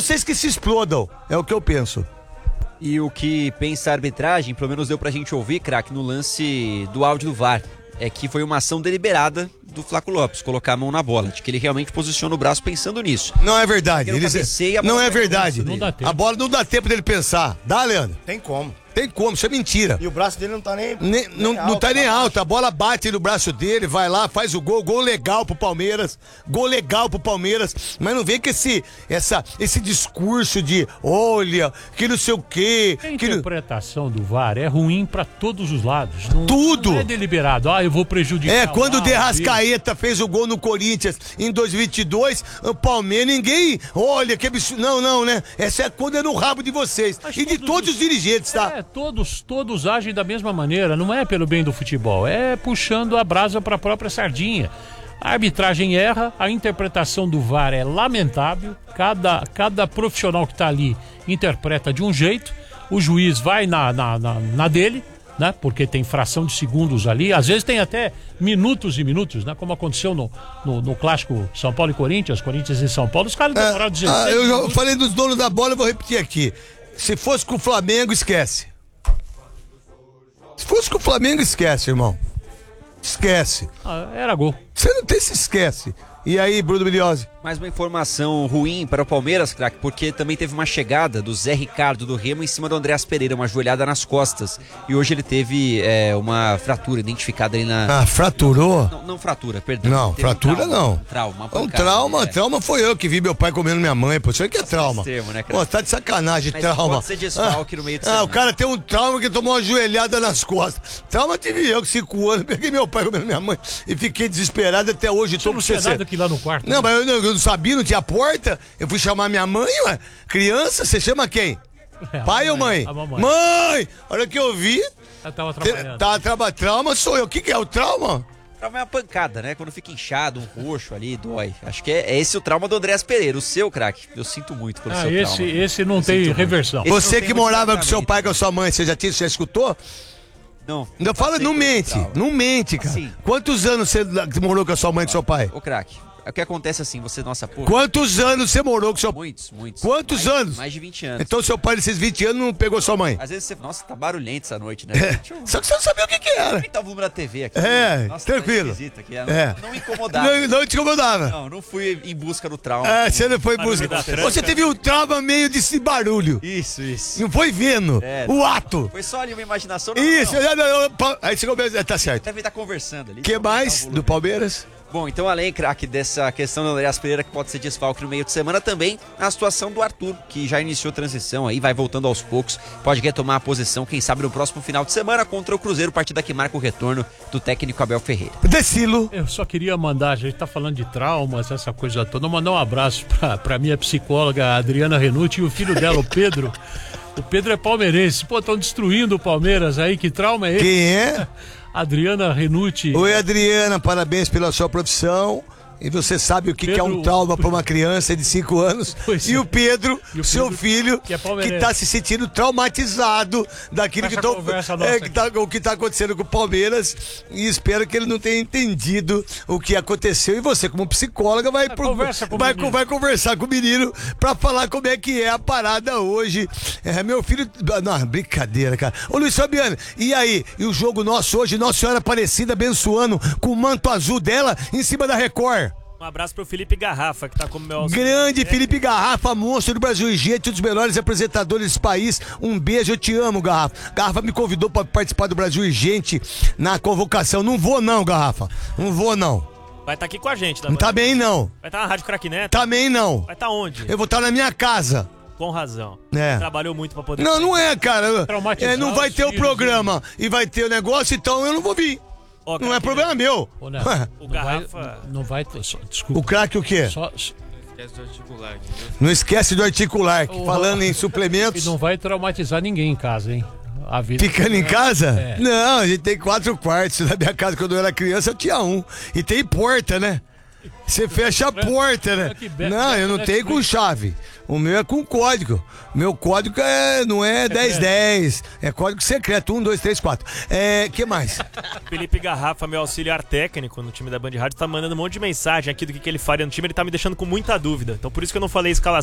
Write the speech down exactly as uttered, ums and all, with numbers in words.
vocês que se explodam, é o que eu penso. E o que pensa a arbitragem, pelo menos deu pra gente ouvir, craque, no lance do áudio do V A R, é que foi uma ação deliberada do Flaco Lopes, colocar a mão na bola, de que ele realmente posiciona o braço pensando nisso. Não é verdade. Ele... Não é verdade. Não dá tempo. A bola não dá tempo dele pensar. Dá, Leandro? Tem como. Tem como, isso é mentira. E o braço dele não tá nem, nem, nem não, alto, não tá nem alto, a bola bate no braço dele, vai lá, faz o gol, gol legal pro Palmeiras, gol legal pro Palmeiras, mas não vem com esse, essa, esse discurso de, olha, que não sei o quê. A que interpretação do V A R é ruim pra todos os lados. Não, Tudo. Não é deliberado, ah, eu vou prejudicar. É, quando o lá, Derrascaeta fez o gol no Corinthians em dois mil e vinte e dois, o Palmeiras, ninguém, olha, que absurdo, não, não, né? Essa é quando é no rabo de vocês Mas e de todos todos os... os dirigentes, tá? É, todos, todos Todos agem da mesma maneira, não é pelo bem do futebol, é puxando a brasa para a própria sardinha. A arbitragem erra, a interpretação do V A R é lamentável, cada, cada profissional que está ali interpreta de um jeito, o juiz vai na, na, na, na dele, né? Porque tem fração de segundos ali, às vezes tem até minutos e minutos, né? Como aconteceu no, no, no clássico São Paulo e Corinthians, Corinthians e São Paulo, os caras demoraram dezesseis ah, eu já minutos. falei dos donos da bola, eu vou repetir aqui. Se fosse com o Flamengo, esquece. Se fosse com o Flamengo, esquece, irmão. Esquece. Ah, era gol. Você não tem, se esquece. E aí, Bruno Milhose? Mais uma informação ruim para o Palmeiras, craque, porque também teve uma chegada do Zé Ricardo do Remo em cima do Andréas Pereira, uma joelhada nas costas. E hoje ele teve é, uma fratura identificada ali na... Ah, fraturou? Não, não fratura, perdão. Não, fratura um trauma, não. Um trauma, uma um pancada, trauma, é. trauma foi eu que vi meu pai comendo minha mãe, pô. Isso aí que é trauma. Extremo, né, pô, tá de sacanagem, mas trauma. Pode ser desfalque ah, no meio de ah, semana. o cara tem um trauma que tomou uma joelhada nas costas. Trauma tive eu, que cinco anos, peguei meu pai comendo minha mãe e fiquei desesperado até hoje. Você não tinha nada aqui lá no quarto? Não, né? Mas eu, eu não sabia, não tinha porta. Eu fui chamar minha mãe, ué. Criança, você chama quem? É, pai ou mãe? mãe? Mãe! A hora que eu vi. Ela tava trabalhando. Tava trabalhando. Trauma sou eu. O que, que é o trauma? Trauma é uma pancada, né? Quando fica inchado, um roxo ali, dói. Acho que é, é esse o trauma do Andréas Pereira. O seu, craque, eu sinto muito pelo ah, seu esse, trauma. Esse não eu tem reversão. Você tem que morava com seu pai, com a sua mãe, você já, tinha, já escutou? Não. Não fala, não mente. Não mente, cara. Assim, quantos anos você morou com a sua mãe e com seu pai? Ô, craque. O que acontece assim, você, nossa, pô. Quantos anos você morou com seu pai? Muitos, muitos. Quantos mais, anos? Mais de vinte anos. Então seu pai, nesses vinte anos, não pegou sua mãe? Às vezes você. Nossa, tá barulhento essa noite, né? É. Eu... Só que você não sabia o que que era. Quem tá o volume da T V aqui? É, nossa, tranquilo. Tá aqui, é. Não, não me incomodava. Não, não te incomodava. Não, não fui em busca do trauma. É, você não foi em busca. Você teve um trauma meio de barulho. Isso, isso. Não foi vendo é, o ato. Foi só ali uma imaginação. Não, isso, não. Não, não, aí você começa, tá certo. Deve estar conversando ali. O que mais do Palmeiras? Bom, então além, craque, dessa questão do Andréas Pereira que pode ser desfalque no meio de semana, também a situação do Arthur, que já iniciou transição aí, vai voltando aos poucos, pode retomar a posição, quem sabe no próximo final de semana contra o Cruzeiro, partida que marca o retorno do técnico Abel Ferreira. Decilo. Eu só queria mandar, a gente tá falando de traumas, essa coisa toda, mandar um abraço pra, pra minha psicóloga Adriana Renucci e o filho dela, o Pedro. O Pedro é palmeirense. Pô, estão destruindo o Palmeiras aí, que trauma é esse? Quem é? Adriana Renucci. Oi, Adriana, parabéns pela sua profissão. E você sabe o que, Pedro, que é um trauma para uma criança de cinco anos. E o Pedro, e o seu Pedro, filho, que, é que tá se sentindo traumatizado daquilo que, tô, é, que, tá, o que tá acontecendo com o Palmeiras. E espero que ele não tenha entendido o que aconteceu. E você, como psicóloga, vai, pro, vai, vai conversar com o menino para falar como é que é a parada hoje. É, meu filho. Não, brincadeira, cara. Ô, Luiz Fabiano, e aí? E o jogo nosso hoje, Nossa Senhora Aparecida abençoando com o manto azul dela em cima da Record. Um abraço pro Felipe Garrafa, que tá como meu auxílio. Grande é. Felipe Garrafa, monstro do Brasil e gente, um dos melhores apresentadores desse país. Um beijo, eu te amo, Garrafa. Garrafa me convidou para participar do Brasil e gente na convocação. Não vou não, Garrafa. Não vou não. Vai estar tá aqui com a gente, tá? Não tá bem não. Vai estar tá na Rádio Craque Neto? Também não. Vai estar tá onde? Eu vou estar tá na minha casa. Com razão. É. Trabalhou muito pra poder... Não, não é, cara. É, não vai ter o programa e vai ter o negócio, então eu não vou vir. Oh, não é problema meu. Ô, Neto, o Garrafa... Não vai... Não vai só, desculpa. O craque o quê? Só... Esquece do articular. Não esquece do articular, que, oh, falando em suplementos... E não vai traumatizar ninguém em casa, hein? A vida... Ficando em casa? É. Não, a gente tem quatro quartos. Na minha casa, quando eu era criança, eu tinha um. E tem porta, né? Você fecha a porta, né? Não, eu não tenho com chave. O meu é com código. Meu código é, não é dez dez. É código secreto. um, dois, três, quatro. É, que mais? Felipe Garrafa, meu auxiliar técnico no time da Band Rádio, tá mandando um monte de mensagem aqui do que, que ele faria no time. Ele tá me deixando com muita dúvida. Então por isso que eu não falei escalação.